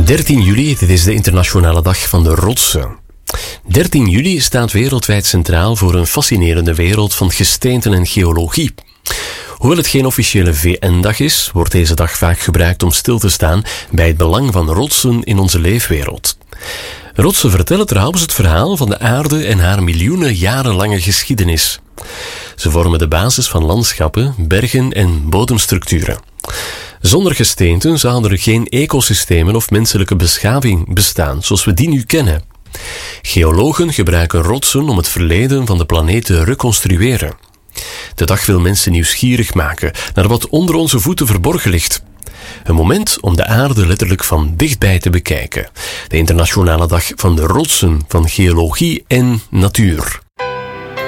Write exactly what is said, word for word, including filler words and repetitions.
dertien juli, dit is de internationale dag van de rotsen. dertien juli staat wereldwijd centraal voor een fascinerende wereld van gesteenten en geologie. Hoewel het geen officiële V N-dag is, wordt deze dag vaak gebruikt om stil te staan bij het belang van rotsen in onze leefwereld. Rotsen vertellen trouwens het verhaal van de aarde en haar miljoenen jarenlange geschiedenis. Ze vormen de basis van landschappen, bergen en bodemstructuren. Zonder gesteenten zouden er geen ecosystemen of menselijke beschaving bestaan zoals we die nu kennen. Geologen gebruiken rotsen om het verleden van de planeet te reconstrueren. De dag wil mensen nieuwsgierig maken naar wat onder onze voeten verborgen ligt. Een moment om de aarde letterlijk van dichtbij te bekijken. De internationale dag van de rotsen van geologie en natuur.